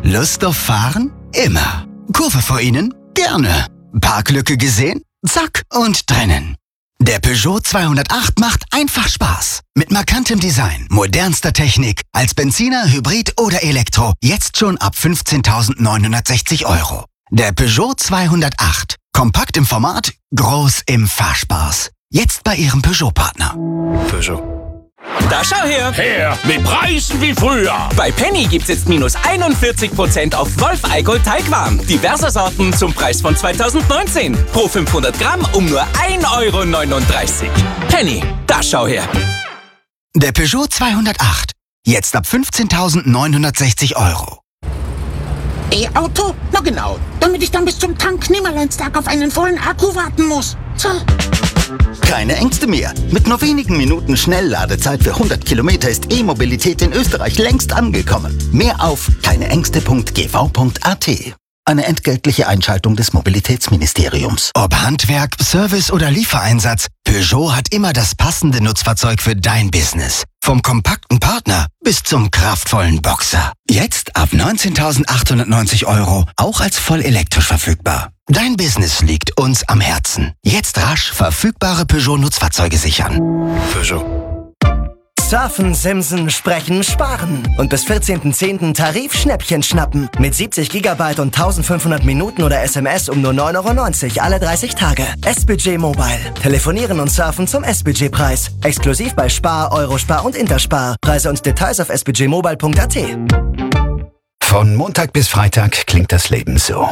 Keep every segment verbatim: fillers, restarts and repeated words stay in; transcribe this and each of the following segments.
Lust auf Fahren? Immer. Kurve vor Ihnen? Gerne. Parklücke gesehen? Zack und drinnen. Der Peugeot zweihundertacht macht einfach Spaß. Mit markantem Design, modernster Technik, als Benziner, Hybrid oder Elektro. Jetzt schon ab fünfzehntausendneunhundertsechzig Euro. Der Peugeot zweihundertacht. Kompakt im Format, groß im Fahrspaß. Jetzt bei Ihrem Peugeot-Partner. Peugeot. Da schau her! Her, mit Preisen wie früher! Bei Penny gibt's jetzt minus einundvierzig Prozent auf Wolf Eigold Teigwaren. Diverse Sorten zum Preis von zweitausendneunzehn. Pro fünfhundert Gramm um nur ein Euro neununddreißig. Penny, da schau her! Der Peugeot zweihundertacht. Jetzt ab fünfzehntausendneunhundertsechzig Euro. E-Auto? Na genau, damit ich dann bis zum Tank-Nimmerleinstag auf einen vollen Akku warten muss. So. Keine Ängste mehr. Mit nur wenigen Minuten Schnellladezeit für hundert Kilometer ist E-Mobilität in Österreich längst angekommen. Mehr auf keineängste punkt g v punkt a t. Eine entgeltliche Einschaltung des Mobilitätsministeriums. Ob Handwerk, Service oder Liefereinsatz, Peugeot hat immer das passende Nutzfahrzeug für dein Business. Vom kompakten Partner bis zum kraftvollen Boxer. Jetzt ab neunzehntausendachthundertneunzig Euro, auch als voll elektrisch verfügbar. Dein Business liegt uns am Herzen. Jetzt rasch verfügbare Peugeot-Nutzfahrzeuge sichern. Peugeot. Surfen, Simsen, Sprechen, Sparen. Und bis vierzehnten zehnten Tarif-Schnäppchen schnappen. Mit siebzig Gigabyte und eintausendfünfhundert Minuten oder S M S um nur neun Euro neunzig alle dreißig Tage. S B J Mobile. Telefonieren und surfen zum S B J-Preis. Exklusiv bei Spar, Eurospar und Interspar. Preise und Details auf s b j mobile punkt a t. Von Montag bis Freitag klingt das Leben so.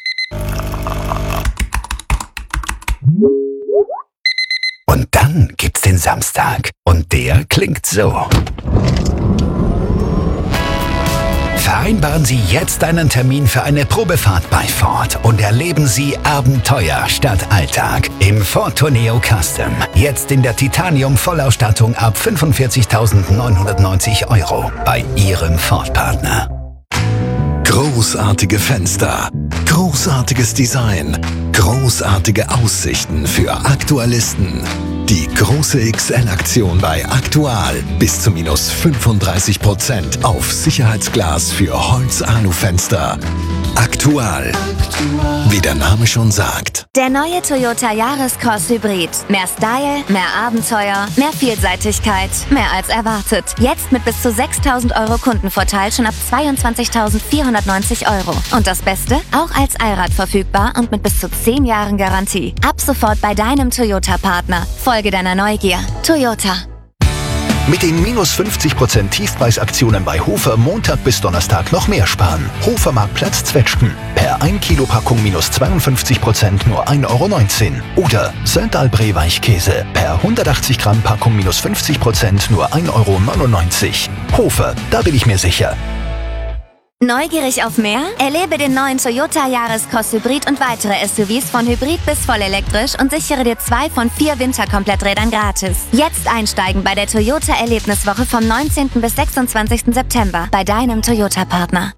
Und dann gibt's den Samstag. Und der klingt so. Vereinbaren Sie jetzt einen Termin für eine Probefahrt bei Ford und erleben Sie Abenteuer statt Alltag im Ford Tourneo Custom. Jetzt in der Titanium-Vollausstattung ab fünfundvierzigtausendneunhundertneunzig Euro bei Ihrem Ford-Partner. Großartige Fenster, großartiges Design, großartige Aussichten für Aktualisten. Die große X L-Aktion bei Aktual. Bis zu minus fünfunddreißig Prozent auf Sicherheitsglas für Holz-Alu-Fenster. Aktual. Wie der Name schon sagt. Der neue Toyota Yaris-Cross Hybrid. Mehr Style, mehr Abenteuer, mehr Vielseitigkeit, mehr als erwartet. Jetzt mit bis zu sechstausend Euro Kundenvorteil schon ab zweiundzwanzigtausendvierhundertneunzig Euro. Und das Beste? Auch als Allrad verfügbar und mit bis zu zehn Jahren Garantie. Ab sofort bei deinem Toyota-Partner. Folge deiner Neugier. Toyota. Mit den minus fünfzig Prozent Tiefpreisaktionen bei Hofer Montag bis Donnerstag noch mehr sparen. Hofer Marktplatz Zwetschgen. Per ein Kilo Packung minus zweiundfünfzig Prozent nur ein Euro neunzehn. Oder Söndalbré Weichkäse. Per hundertachtzig Gramm Packung minus fünfzig Prozent nur ein Euro neunundneunzig. Hofer, da bin ich mir sicher. Neugierig auf mehr? Erlebe den neuen Toyota Yaris Cross Hybrid und weitere S U Vs von Hybrid bis vollelektrisch und sichere dir zwei von vier Winterkompletträdern gratis. Jetzt einsteigen bei der Toyota Erlebniswoche vom neunzehnten bis sechsundzwanzigsten September bei deinem Toyota-Partner.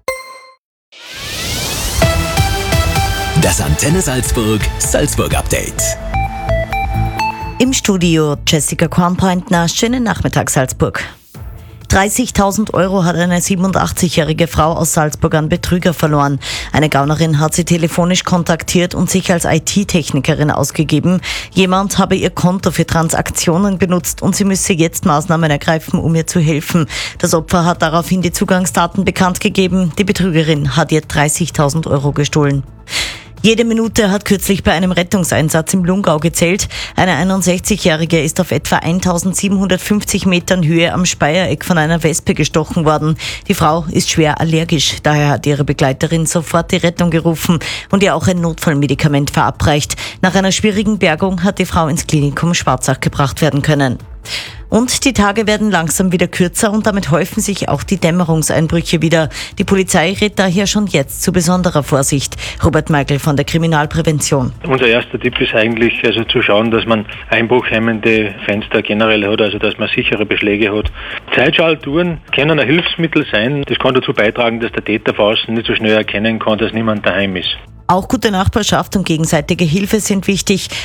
Das Antenne Salzburg Salzburg Update. Im Studio Jessica Kornpointner. Schönen Nachmittag Salzburg. dreißigtausend Euro hat eine siebenundachtzigjährige Frau aus Salzburg an Betrüger verloren. Eine Gaunerin hat sie telefonisch kontaktiert und sich als I T-Technikerin ausgegeben. Jemand habe ihr Konto für Transaktionen benutzt und sie müsse jetzt Maßnahmen ergreifen, um ihr zu helfen. Das Opfer hat daraufhin die Zugangsdaten bekannt gegeben. Die Betrügerin hat ihr dreißigtausend Euro gestohlen. Jede Minute hat kürzlich bei einem Rettungseinsatz im Lungau gezählt. Eine einundsechzigjährige ist auf etwa eintausendsiebenhundertfünfzig Metern Höhe am Speyereck von einer Wespe gestochen worden. Die Frau ist schwer allergisch. Daher hat ihre Begleiterin sofort die Rettung gerufen und ihr auch ein Notfallmedikament verabreicht. Nach einer schwierigen Bergung hat die Frau ins Klinikum Schwarzach gebracht werden können. Und die Tage werden langsam wieder kürzer und damit häufen sich auch die Dämmerungseinbrüche wieder. Die Polizei rät daher schon jetzt zu besonderer Vorsicht. Robert Meigl von der Kriminalprävention. Unser erster Tipp ist eigentlich also zu schauen, dass man einbruchhemmende Fenster generell hat, also dass man sichere Beschläge hat. Zeitschaltuhren können ein Hilfsmittel sein. Das kann dazu beitragen, dass der Täter von außen nicht so schnell erkennen kann, dass niemand daheim ist. Auch gute Nachbarschaft und gegenseitige Hilfe sind wichtig.